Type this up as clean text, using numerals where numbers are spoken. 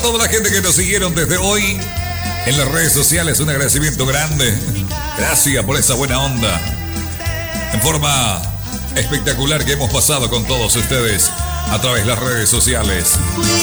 toda la gente que nos siguieron desde hoy en las redes sociales, un agradecimiento grande. Gracias por esa buena onda. En forma espectacular que hemos pasado con todos ustedes a través de las redes sociales.